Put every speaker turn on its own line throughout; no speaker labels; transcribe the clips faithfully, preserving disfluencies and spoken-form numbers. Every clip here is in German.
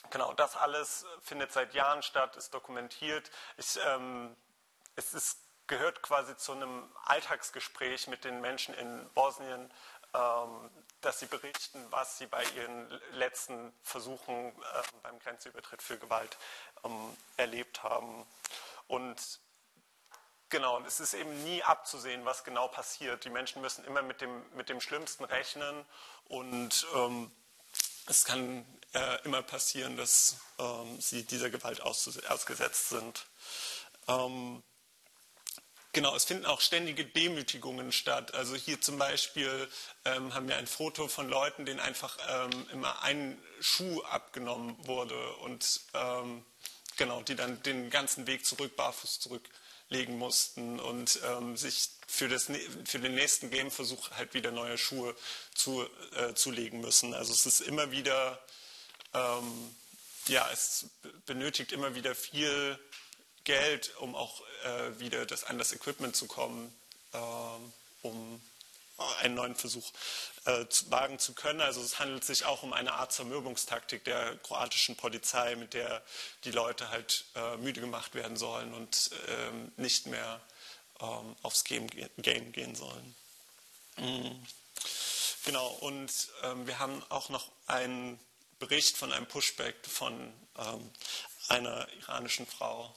genau, das alles findet seit Jahren statt, ist dokumentiert. Ich, ähm, es ist, gehört quasi zu einem Alltagsgespräch mit den Menschen in Bosnien, ähm, dass sie berichten, was sie bei ihren letzten Versuchen äh, beim Grenzübertritt für Gewalt ähm, erlebt haben. Und genau, und es ist eben nie abzusehen, was genau passiert. Die Menschen müssen immer mit dem, mit dem Schlimmsten rechnen und ähm, es kann äh, immer passieren, dass ähm, sie dieser Gewalt ausgesetzt sind. Ähm, genau, es finden auch ständige Demütigungen statt. Also hier zum Beispiel ähm, haben wir ein Foto von Leuten, denen einfach ähm, immer ein Schuh abgenommen wurde und ähm, genau, die dann den ganzen Weg zurück, barfuß zurücklegen mussten und ähm, sich für, das, für den nächsten Game-Versuch halt wieder neue Schuhe zu, äh, zulegen müssen. Also es ist immer wieder, ähm, ja, es benötigt immer wieder viel Geld, um auch äh, wieder das, an das Equipment zu kommen, äh, um einen neuen Versuch äh, zu wagen zu können. Also es handelt sich auch um eine Art Zermürbungstaktik der kroatischen Polizei, mit der die Leute halt äh, müde gemacht werden sollen und ähm, nicht mehr ähm, aufs Game, Game gehen sollen. Mhm. Genau, und ähm, wir haben auch noch einen Bericht von einem Pushback von ähm, einer iranischen Frau.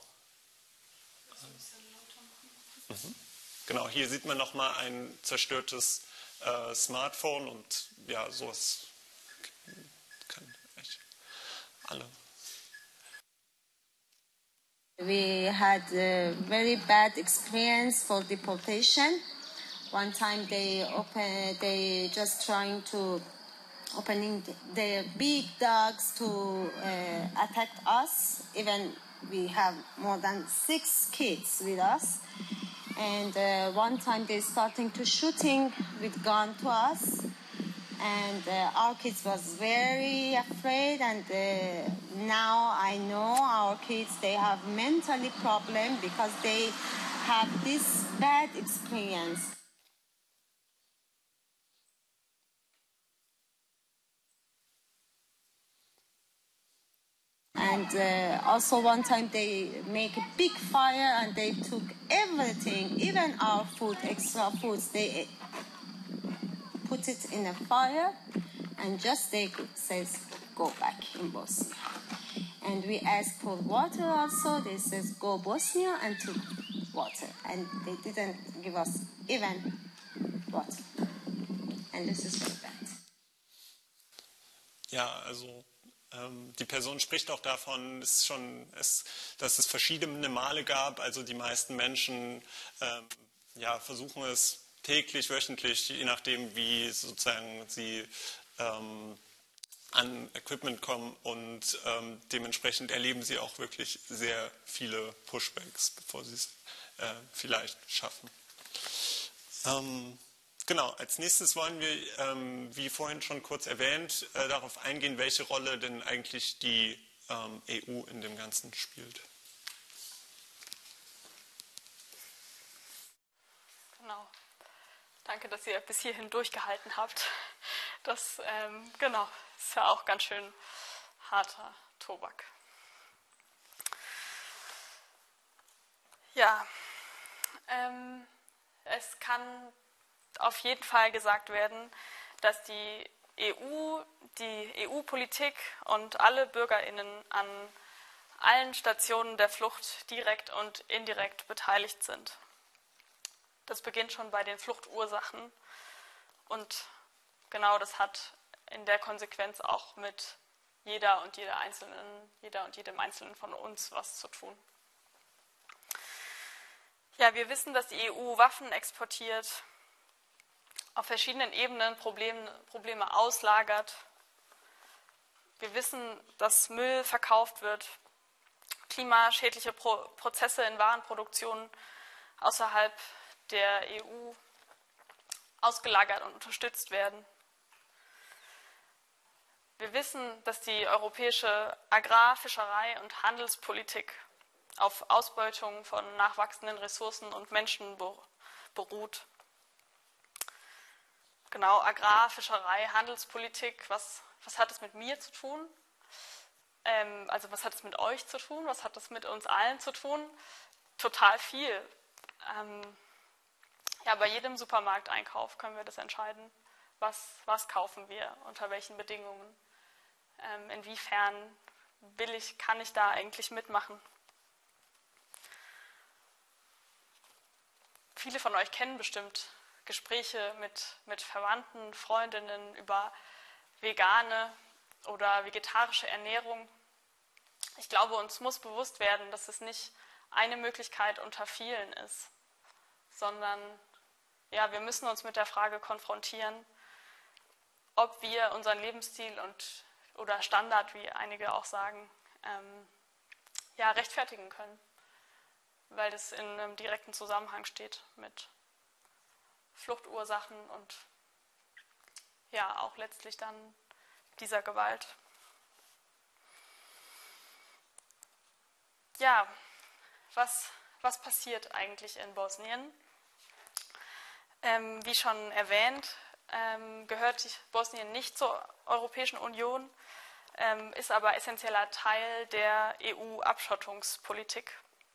Mhm. Genau, hier sieht man nochmal ein zerstörtes äh, Smartphone und ja, sowas können echt alle.
We had a very bad experience for deportation. One time they open, they just trying to opening their big dogs to uh, attack us. Even we have more than six kids with us. And uh, one time they starting to shooting with gun to us. And uh, our kids was very afraid, and uh, now I know our kids, they have mentally problem because they have this bad experience. And uh, also one time they make a big fire and they took everything, even our food, extra foods, they put it in a fire and just they says go back in Bosnia. And we asked for water also, they says go Bosnia and took water. And they didn't give us even water. And this is very bad.
Ja, also die Person spricht auch davon, es schon, es, dass es verschiedene Male gab. Also die meisten Menschen ähm, ja, versuchen es täglich, wöchentlich, je nachdem, wie sozusagen sie ähm, an Equipment kommen. Und ähm, dementsprechend erleben sie auch wirklich sehr viele Pushbacks, bevor sie es äh, vielleicht schaffen. Ähm, Genau, als nächstes wollen wir, ähm, wie vorhin schon kurz erwähnt, äh, darauf eingehen, welche Rolle denn eigentlich die ähm, E U in dem Ganzen spielt.
Genau. Danke, dass ihr bis hierhin durchgehalten habt. Das, ähm, genau, ist ja auch ganz schön harter Tobak. Ja, ähm, es kann auf jeden Fall gesagt werden, dass die E U, die E U-Politik und alle BürgerInnen an allen Stationen der Flucht direkt und indirekt beteiligt sind. Das beginnt schon bei den Fluchtursachen und genau das hat in der Konsequenz auch mit jeder und jeder Einzelnen, jeder und jedem Einzelnen von uns was zu tun. Ja, wir wissen, dass die E U Waffen exportiert, auf verschiedenen Ebenen Problem, Probleme auslagert. Wir wissen, dass Müll verkauft wird, klimaschädliche Pro Prozesse in Warenproduktion außerhalb der E U ausgelagert und unterstützt werden. Wir wissen, dass die europäische Agrar-, Fischerei- und Handelspolitik auf Ausbeutung von nachwachsenden Ressourcen und Menschen beruht. Genau, Agrar-, Fischerei-, Handelspolitik, was, was hat es mit mir zu tun? Ähm, also was hat es mit euch zu tun? Was hat das mit uns allen zu tun? Total viel. Ähm, ja, bei jedem Supermarkteinkauf können wir das entscheiden. Was, was kaufen wir? Unter welchen Bedingungen? Ähm, inwiefern will ich, kann ich da eigentlich mitmachen? Viele von euch kennen bestimmt Gespräche mit, mit Verwandten, Freundinnen über vegane oder vegetarische Ernährung. Ich glaube, uns muss bewusst werden, dass es nicht eine Möglichkeit unter vielen ist, sondern ja, wir müssen uns mit der Frage konfrontieren, ob wir unseren Lebensstil und, oder Standard, wie einige auch sagen, ähm, ja, rechtfertigen können, weil das in einem direkten Zusammenhang steht mit Fluchtursachen und ja, auch letztlich dann dieser Gewalt. Ja, was, was passiert eigentlich in Bosnien? Ähm, wie schon erwähnt, ähm, gehört Bosnien nicht zur Europäischen Union, ähm, ist aber essentieller Teil der E U-Abschottungspolitik.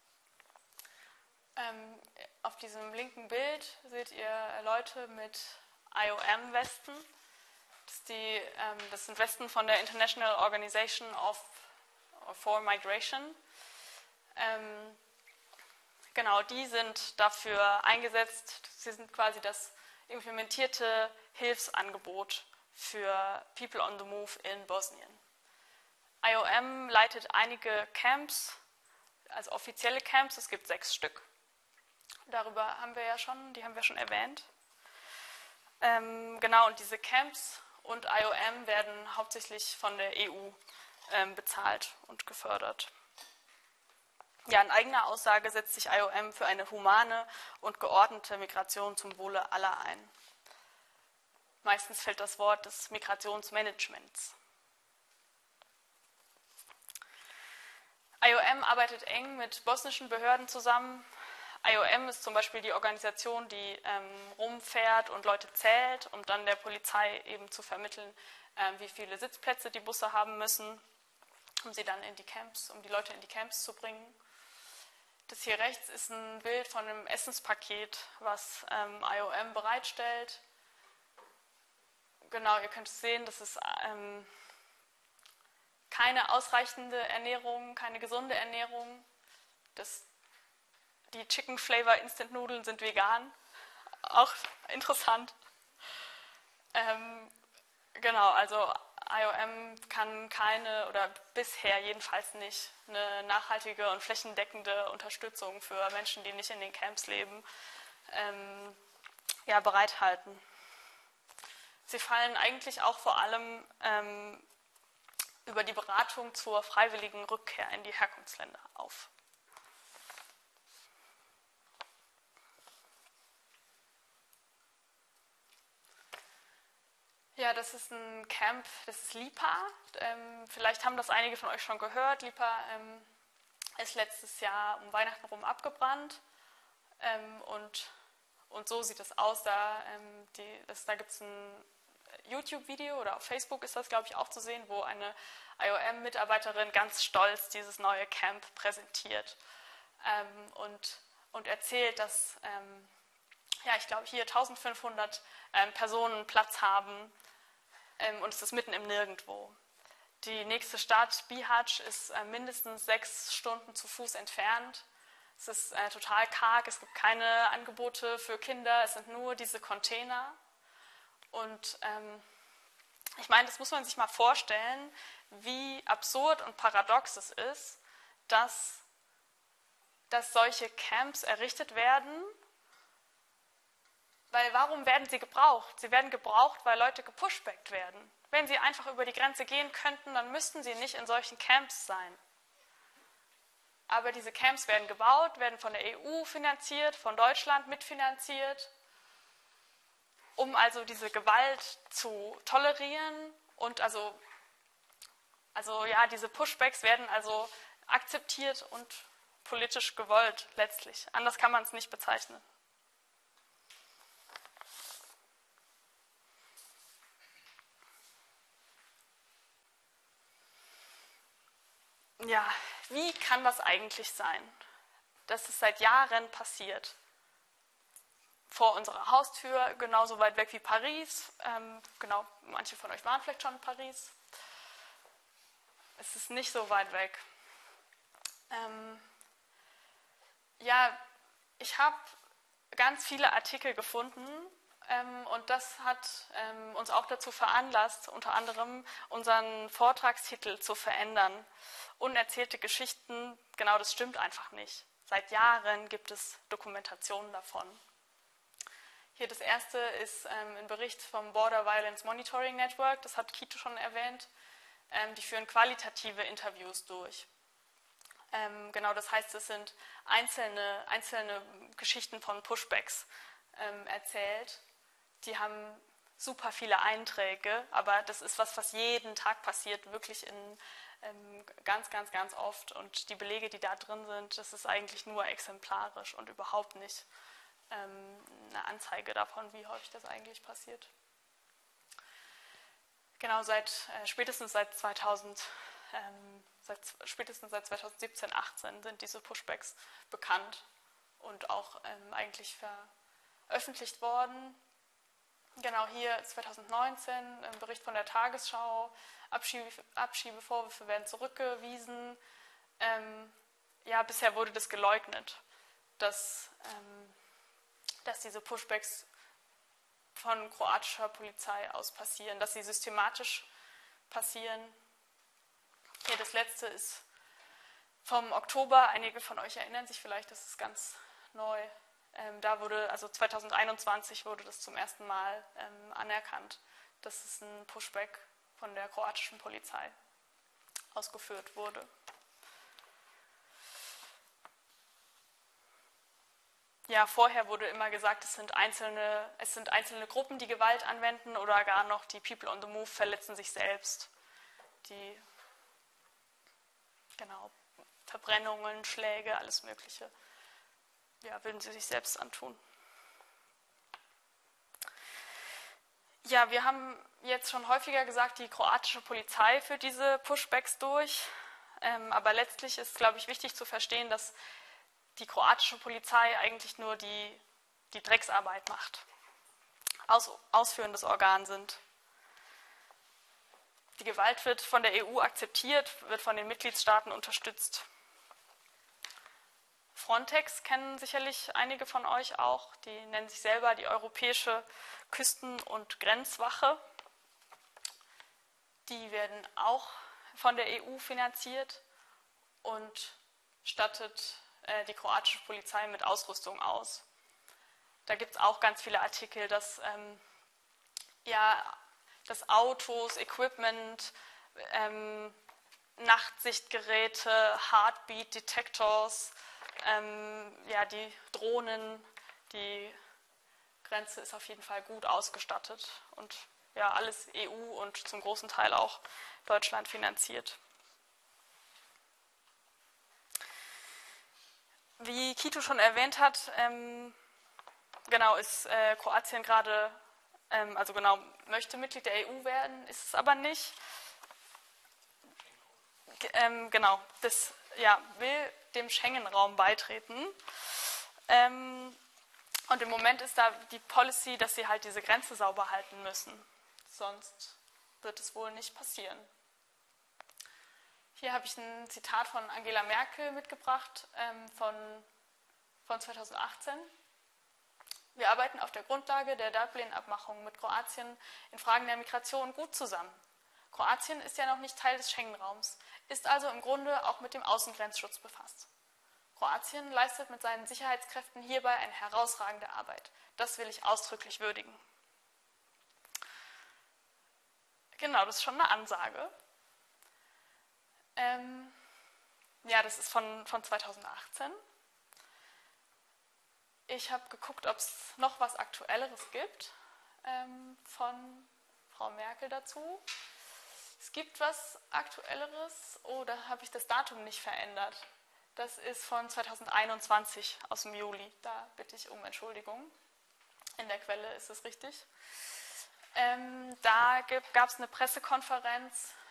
Ähm, auf diesem linken Bild seht ihr Leute mit I O M-Westen. Das, die, ähm, das sind Westen von der International Organization of, for Migration. Ähm, genau, die sind dafür eingesetzt, sie sind quasi das implementierte Hilfsangebot für People on the Move in Bosnien. I O M leitet einige Camps, also offizielle Camps, es gibt sechs Stück. Darüber haben wir ja schon, die haben wir schon erwähnt. Ähm, genau, und diese Camps und I O M werden hauptsächlich von der E U ähm, bezahlt und gefördert. Ja, in eigener Aussage setzt sich I O M für eine humane und geordnete Migration zum Wohle aller ein. Meistens fällt das Wort des Migrationsmanagements. I O M arbeitet eng mit bosnischen Behörden zusammen. I O M ist zum Beispiel die Organisation, die ähm, rumfährt und Leute zählt, um dann der Polizei eben zu vermitteln, ähm, wie viele Sitzplätze die Busse haben müssen, um sie dann in die Camps, um die Leute in die Camps zu bringen. Das hier rechts ist ein Bild von einem Essenspaket, was ähm, I O M bereitstellt. Genau, ihr könnt es sehen, das ist ähm, keine ausreichende Ernährung, keine gesunde Ernährung. Das Die Chicken Flavor Instant Nudeln sind vegan, auch interessant. Ähm, genau, also I O M kann keine, oder bisher jedenfalls nicht, eine nachhaltige und flächendeckende Unterstützung für Menschen, die nicht in den Camps leben, ähm, ja, bereithalten. Sie fallen eigentlich auch vor allem ähm, über die Beratung zur freiwilligen Rückkehr in die Herkunftsländer auf. Ja, das ist ein Camp, das ist Lipa. Ähm, vielleicht haben das einige von euch schon gehört. Lipa ähm, ist letztes Jahr um Weihnachten rum abgebrannt. Ähm, und, und so sieht es aus. Da, ähm, die, das, da gibt es ein YouTube-Video, oder auf Facebook ist das, glaube ich, auch zu sehen, wo eine I O M-Mitarbeiterin ganz stolz dieses neue Camp präsentiert ähm, und, und erzählt, dass ähm, ja, ich glaube, hier eintausendfünfhundert ähm, Personen Platz haben. Und es ist mitten im Nirgendwo. Die nächste Stadt, Bihać, ist äh, mindestens sechs Stunden zu Fuß entfernt. Es ist äh, total karg, es gibt keine Angebote für Kinder, es sind nur diese Container. Und ähm, ich meine, das muss man sich mal vorstellen, wie absurd und paradox es ist, dass, dass solche Camps errichtet werden. Weil warum werden sie gebraucht? Sie werden gebraucht, weil Leute gepushbackt werden. Wenn sie einfach über die Grenze gehen könnten, dann müssten sie nicht in solchen Camps sein. Aber diese Camps werden gebaut, werden von der E U finanziert, von Deutschland mitfinanziert, um also diese Gewalt zu tolerieren. Und also, also ja, diese Pushbacks werden also akzeptiert und politisch gewollt letztlich. Anders kann man es nicht bezeichnen. ja, wie kann das eigentlich sein, dass es seit Jahren passiert? Vor unserer Haustür, genauso weit weg wie Paris. Ähm, genau, manche von euch waren vielleicht schon in Paris. Es ist nicht so weit weg. Ähm, ja, ich habe ganz viele Artikel gefunden ähm, und das hat ähm, uns auch dazu veranlasst, unter anderem unseren Vortragstitel zu verändern. Unerzählte Geschichten, genau, das stimmt einfach nicht. Seit Jahren gibt es Dokumentationen davon. Hier das erste ist ähm, ein Bericht vom Border Violence Monitoring Network, das hat Kito schon erwähnt. Ähm, die führen qualitative Interviews durch. Ähm, genau, das heißt, es sind einzelne, einzelne Geschichten von Pushbacks ähm, erzählt. Die haben super viele Einträge, aber das ist was, was jeden Tag passiert, wirklich in ähm, ganz, ganz, ganz oft. Und die Belege, die da drin sind, das ist eigentlich nur exemplarisch und überhaupt nicht ähm, eine Anzeige davon, wie häufig das eigentlich passiert. Genau, seit äh, spätestens seit zweitausend, ähm, seit, spätestens seit zweitausendsiebzehn, achtzehn sind diese Pushbacks bekannt und auch ähm, eigentlich veröffentlicht worden. Genau, hier zweitausendneunzehn, ein Bericht von der Tagesschau, Abschiebe, Abschiebevorwürfe werden zurückgewiesen. Ähm, ja, bisher wurde das geleugnet, dass, ähm, dass diese Pushbacks von kroatischer Polizei aus passieren, dass sie systematisch passieren. Hier das letzte ist vom Oktober. Einige von euch erinnern sich vielleicht, das ist ganz neu. Ähm, da wurde, also zweitausendeinundzwanzig wurde das zum ersten Mal ähm, anerkannt, dass es ein Pushback von der kroatischen Polizei ausgeführt wurde. Ja, vorher wurde immer gesagt, es sind einzelne, es sind einzelne Gruppen, die Gewalt anwenden oder gar noch die People on the Move verletzen sich selbst. Die, genau, Verbrennungen, Schläge, alles Mögliche, ja, würden sie sich selbst antun. Ja, wir haben jetzt schon häufiger gesagt, die kroatische Polizei führt diese Pushbacks durch, ähm, aber letztlich ist, glaube ich, wichtig zu verstehen, dass die kroatische Polizei eigentlich nur die, die Drecksarbeit macht, Aus, ausführendes Organ sind. Die Gewalt wird von der E U akzeptiert, wird von den Mitgliedstaaten unterstützt. Frontex kennen sicherlich einige von euch auch, die nennen sich selber die Europäische Küsten- und Grenzwache. Die werden auch von der E U finanziert und stattet die kroatische Polizei mit Ausrüstung aus. Da gibt es auch ganz viele Artikel, dass, ähm, ja, dass Autos, Equipment, ähm, Nachtsichtgeräte, Heartbeat-Detectors, ähm, ja, die Drohnen, die Grenze ist auf jeden Fall gut ausgestattet und ja, alles E U und zum großen Teil auch Deutschland finanziert. Wie Kito schon erwähnt hat, ähm, genau ist äh, Kroatien gerade, ähm, also genau möchte Mitglied der E U werden, ist es aber nicht. G ähm, genau, das ja, will dem Schengen-Raum beitreten. Ähm, und im Moment ist da die Policy, dass sie halt diese Grenze sauber halten müssen. Sonst wird es wohl nicht passieren. Hier habe ich ein Zitat von Angela Merkel mitgebracht, ähm, von, von zweitausendachtzehn. Wir arbeiten auf der Grundlage der Dublin-Abmachung mit Kroatien in Fragen der Migration gut zusammen. Kroatien ist ja noch nicht Teil des Schengen-Raums, ist also im Grunde auch mit dem Außengrenzschutz befasst. Kroatien leistet mit seinen Sicherheitskräften hierbei eine herausragende Arbeit. Das will ich ausdrücklich würdigen. Genau, das ist schon eine Ansage. Ähm, ja, das ist von, von zweitausendachtzehn. Ich habe geguckt, ob es noch was Aktuelleres gibt ähm, von Frau Merkel dazu. Es gibt was Aktuelleres, oh, da habe ich das Datum nicht verändert. Das ist von zweitausendeinundzwanzig aus dem Juli. Da bitte ich um Entschuldigung. In der Quelle ist es richtig. Ähm, da gab es eine Pressekonferenz